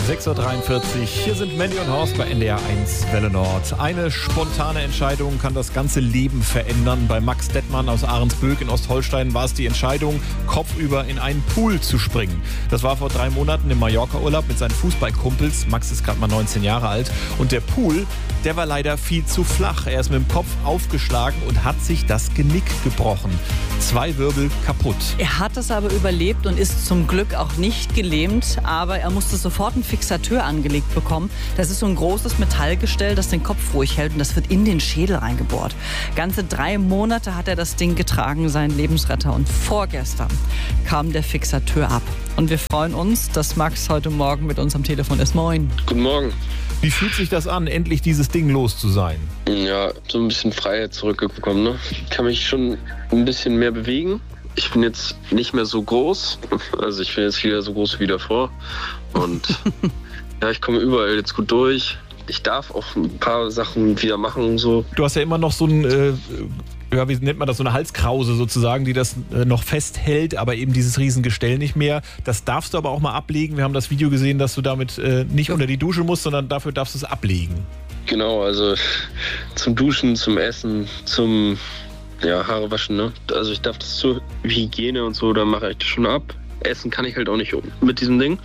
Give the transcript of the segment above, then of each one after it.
6.43 Uhr. Hier sind Mandy und Horst bei NDR 1 Welle Nord. Eine spontane Entscheidung kann das ganze Leben verändern. Bei Max Dettmann aus Ahrensböck in Ostholstein war es die Entscheidung, kopfüber in einen Pool zu springen. Das war vor 3 Monaten im Mallorca-Urlaub mit seinen Fußballkumpels. Max ist gerade mal 19 Jahre alt. Und der Pool, der war leider viel zu flach. Er ist mit dem Kopf aufgeschlagen und hat sich das Genick gebrochen. 2 Wirbel kaputt. Er hat es aber überlebt und ist zum Glück auch nicht gelähmt. Aber er musste sofort einen Fixateur angelegt bekommen. Das ist so ein großes Metallgestell, das den Kopf ruhig hält und das wird in den Schädel reingebohrt. Ganze 3 Monate hat er das Ding getragen, sein Lebensretter. Und vorgestern kam der Fixateur ab. Und wir freuen uns, dass Max heute Morgen mit uns am Telefon ist. Moin. Guten Morgen. Wie fühlt sich das an, endlich dieses Ding los zu sein? Ja, so ein bisschen Freiheit zurückgekommen. Ne? Ich kann mich schon ein bisschen mehr bewegen. Ich bin jetzt nicht mehr so groß. Also ich bin jetzt wieder so groß wie davor. Und ja, ich komme überall jetzt gut durch. Ich darf auch ein paar Sachen wieder machen und so. Du hast ja immer noch so ein, wie nennt man das, so eine Halskrause sozusagen, die das noch festhält, aber eben dieses Riesengestell nicht mehr. Das darfst du aber auch mal ablegen. Wir haben das Video gesehen, dass du damit nicht unter die Dusche musst, sondern dafür darfst du es ablegen. Genau, also zum Duschen, zum Essen, zum Haare waschen. Ne? Also ich darf das zur Hygiene und so, da mache ich das schon ab. Essen kann ich halt auch nicht mit diesem Ding.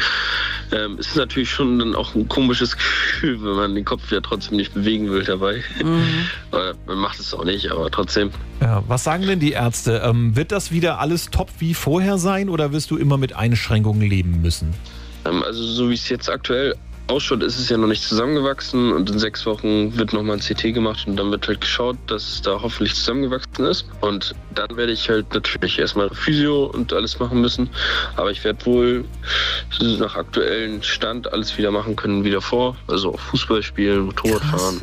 Es ist natürlich schon dann auch ein komisches Gefühl, wenn man den Kopf ja trotzdem nicht bewegen will dabei. Man macht es auch nicht, aber trotzdem. Ja, was sagen denn die Ärzte? Wird das wieder alles top wie vorher sein oder wirst du immer mit Einschränkungen leben müssen? Also so wie es jetzt aktuell ausschaut, ist es ja noch nicht zusammengewachsen und in 6 Wochen wird nochmal ein CT gemacht und dann wird halt geschaut, dass es da hoffentlich zusammengewachsen ist. Und dann werde ich halt natürlich erstmal Physio und alles machen müssen. Aber ich werde wohl nach aktuellem Stand alles wieder machen können wie davor. Also auch Fußball spielen, Motorrad fahren.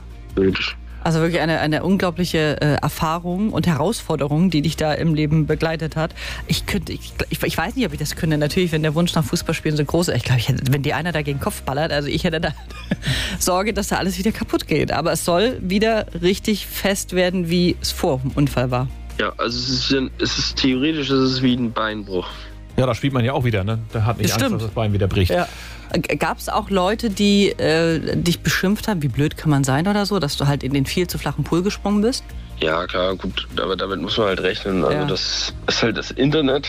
Also wirklich eine unglaubliche Erfahrung und Herausforderung, die dich da im Leben begleitet hat. Ich weiß nicht, ob ich das könnte. Natürlich, wenn der Wunsch nach Fußballspielen so groß ist. Ich glaube, wenn dir einer da gegen den Kopf ballert, also ich hätte da Sorge, dass da alles wieder kaputt geht. Aber es soll wieder richtig fest werden, wie es vor dem Unfall war. Ja, also es ist theoretisch wie ein Beinbruch. Ja, da spielt man ja auch wieder, ne? Da hat nicht Angst, dass das Bein wieder bricht. Ja. Gab es auch Leute, die dich beschimpft haben, wie blöd kann man sein oder so, dass du halt in den viel zu flachen Pool gesprungen bist? Ja, klar, gut, aber damit muss man halt rechnen. Also das ist halt das Internet.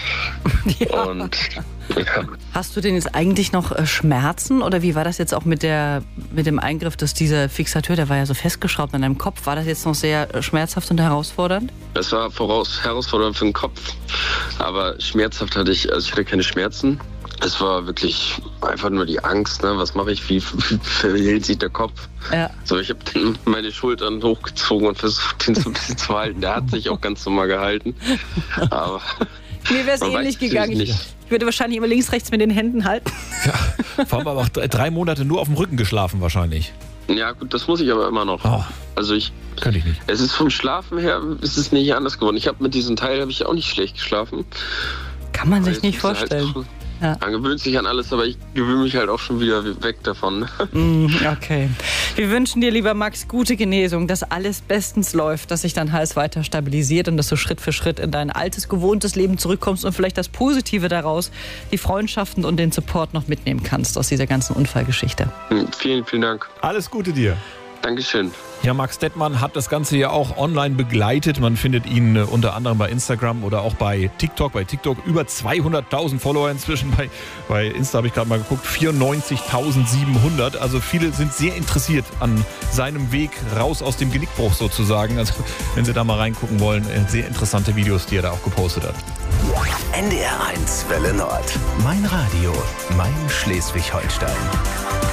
Ja. Und Hast du denn jetzt eigentlich noch Schmerzen oder wie war das jetzt auch mit dem Eingriff, dass dieser Fixateur, der war ja so festgeschraubt an deinem Kopf, war das jetzt noch sehr schmerzhaft und herausfordernd? Das war herausfordernd für den Kopf, aber schmerzhaft hatte ich hatte keine Schmerzen. Es war wirklich einfach nur die Angst, ne? Was mache ich, wie verhält sich der Kopf? Ja. So, ich habe meine Schultern hochgezogen und versucht, den so ein bisschen zu halten. Der hat sich auch ganz normal gehalten. Aber mir wäre es ähnlich gegangen. Ich würde wahrscheinlich immer links, rechts mit den Händen halten. Ja, vor allem aber auch 3 Monate nur auf dem Rücken geschlafen wahrscheinlich. Ja gut, das muss ich aber immer noch. Oh, also könnte ich nicht. Es ist vom Schlafen her, ist es nicht anders geworden. Mit diesem Teil auch nicht schlecht geschlafen. Kann man sich nicht vorstellen. Halt man gewöhnt sich an alles, aber ich gewöhne mich halt auch schon wieder weg davon. Okay. Wir wünschen dir, lieber Max, gute Genesung, dass alles bestens läuft, dass sich dein Hals weiter stabilisiert und dass du Schritt für Schritt in dein altes, gewohntes Leben zurückkommst und vielleicht das Positive daraus, die Freundschaften und den Support noch mitnehmen kannst aus dieser ganzen Unfallgeschichte. Vielen, vielen Dank. Alles Gute dir. Dankeschön. Ja, Max Dettmann hat das Ganze ja auch online begleitet. Man findet ihn unter anderem bei Instagram oder auch bei TikTok. Bei TikTok über 200.000 Follower inzwischen. Bei Insta habe ich gerade mal geguckt, 94.700. Also viele sind sehr interessiert an seinem Weg raus aus dem Genickbruch sozusagen. Also wenn Sie da mal reingucken wollen, sehr interessante Videos, die er da auch gepostet hat. NDR 1 Welle Nord. Mein Radio, mein Schleswig-Holstein.